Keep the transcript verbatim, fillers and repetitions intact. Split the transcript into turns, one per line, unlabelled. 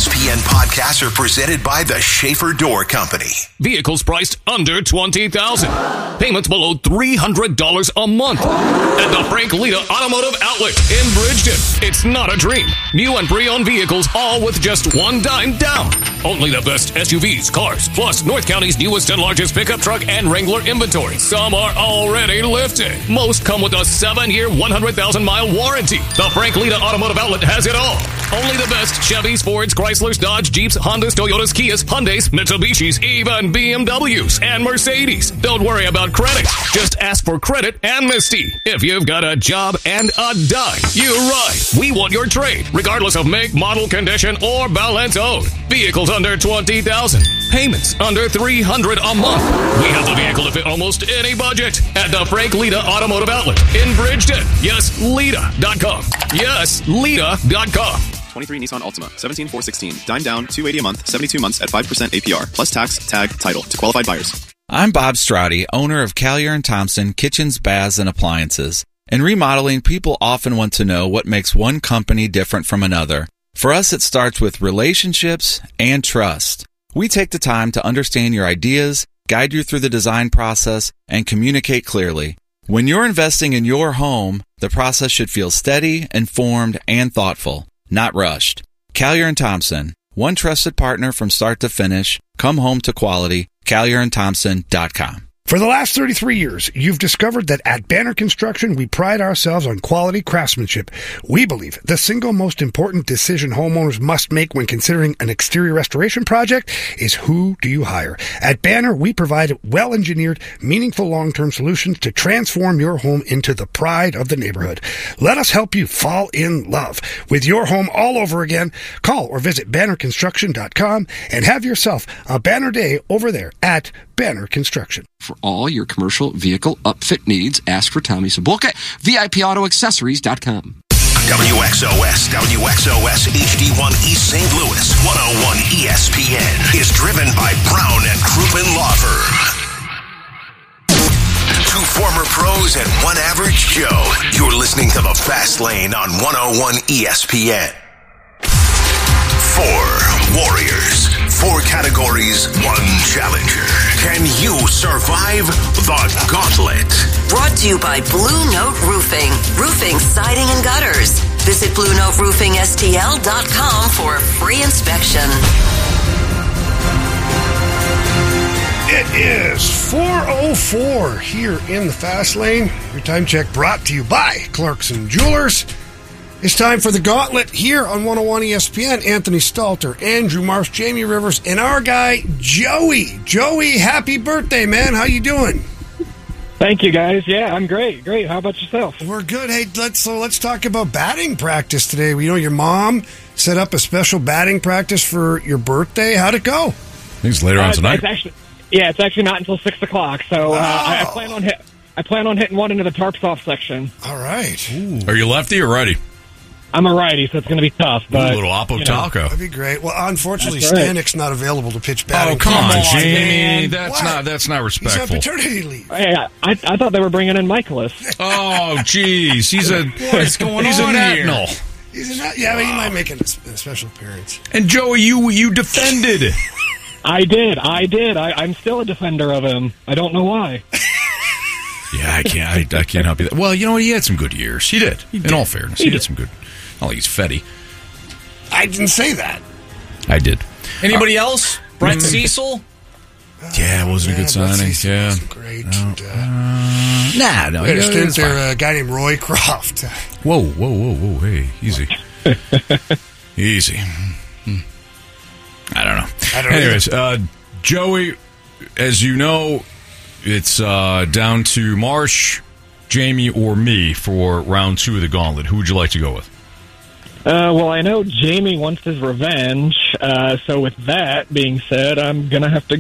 S P N podcasts are presented by the Schaefer Door Company.
Vehicles priced under twenty thousand dollars. Payments below three hundred dollars a month. At the Frank Lita Automotive Outlet in Bridgeton. It's not a dream. New and pre-owned vehicles, all with just one dime down. Only the best S U Vs, cars, plus North County's newest and largest pickup truck and Wrangler inventory. Some are already lifted. Most come with a seven-year, one hundred thousand mile warranty. The Frank Lita Automotive Outlet has it all. Only the best Chevys, Fords, Chryslers, Dodge, Jeeps, Hondas, Toyotas, Kias, Hyundais, Mitsubishis, even B M Ws and Mercedes. Don't worry about credit. Just ask for credit and Misty. If you've got a job and a dime, you're right. We want your trade, regardless of make, model, condition, or balance owed. Vehicles under twenty thousand dollars. Payments under three hundred dollars a month. We have the vehicle to fit almost any budget at the Frank Lita Automotive Outlet in Bridgeton. Yes, Lita dot com. Yes, Lita dot com.
twenty-three Nissan Altima, seventeen four sixteen, dime down, two hundred eighty dollars a month, seventy-two months at five percent A P R, plus tax, tag, title to qualified buyers.
I'm Bob Strati, owner of Callier and Thompson Kitchens, Baths, and Appliances. In remodeling, people often want to know what makes one company different from another. For us, it starts with relationships and trust. We take the time to understand your ideas, guide you through the design process, and communicate clearly. When you're investing in your home, the process should feel steady, informed, and thoughtful, not rushed. Callier and Thompson, one trusted partner from start to finish. Come home to quality. Callier and Thompson dot com.
For the last thirty-three years, you've discovered that at Banner Construction, we pride ourselves on quality craftsmanship. We believe the single most important decision homeowners must make when considering an exterior restoration project is who do you hire. At Banner, we provide well-engineered, meaningful long-term solutions to transform your home into the pride of the neighborhood. Let us help you fall in love with your home all over again. Call or visit banner construction dot com and have yourself a banner day over there at Banner Construction.
For all your commercial vehicle upfit needs, ask for Tommy Sabulka, V I P Auto Accessories dot com.
W X O S, W X O S H D one East Saint Louis, one oh one E S P N is driven by Brown and Crouppen Law Firm. Two former pros and one average Joe. You're listening to The Fast Lane on one oh one E S P N. Four warriors, four categories, one challenger. Can you survive the gauntlet?
Brought to you by Blue Note Roofing. Roofing, siding, and gutters. Visit blue note roofing S T L dot com for a free inspection.
It is four oh four here in the Fast Lane. Your time check brought to you by Clarkson Jewelers. It's time for the gauntlet here on one oh one E S P N. Anthony Stalter, Andrew Marsh, Jamie Rivers, and our guy, Joey. Joey, happy birthday, man. How you doing?
Thank you, guys. Yeah, I'm great. Great. How about yourself?
We're good. Hey, let's so let's talk about batting practice today. You know, your mom set up a special batting practice for your birthday. How'd it go?
I think it's later uh, on tonight.
It's actually, yeah, it's actually not until six o'clock. So uh, I, I plan on hit. I plan on hitting one into the tarps off section.
All right.
Ooh. Are you lefty or righty?
I'm a righty, so it's going to be tough. But,
Ooh, a little Oppo
you know,
Taco.
That'd be great. Well, unfortunately,
That's right.
Stanik's not available to pitch batting.
Oh, come on,
on
Jamie.
man.
That's
What?
not that's not respectful.
He's on paternity leave.
Hey, I, I thought they were bringing in Michaelis.
Oh, jeez. He's a
What's going
he's
on
a
here?
national.
He's a, yeah, but he might make a, a special appearance.
And Joey, you you defended.
I did. I did. I, I'm still a defender of him. I don't know why.
Yeah, I can't. I, I can't help you. Well, you know what? He had some good years. He did. He did. In all fairness, he, he did. did some good. Not like he's Fetty.
I didn't say that.
I did.
Anybody uh, else? Brett mm. Cecil?
Yeah, it wasn't
yeah,
a good signing. Yeah,
wasn't great.
No.
And, uh,
nah, no.
We had a stint there,
fine.
a guy named Roy Croft.
Whoa, whoa, whoa, whoa! Hey, easy, easy. Hmm. I don't know.
I don't
Anyways, uh, Joey, as you know, it's uh, down to Marsh, Jamie, or me for round two of the gauntlet. Who would you like to go with?
Uh, well, I know Jamie wants his revenge, uh, so with that being said, I'm going to have to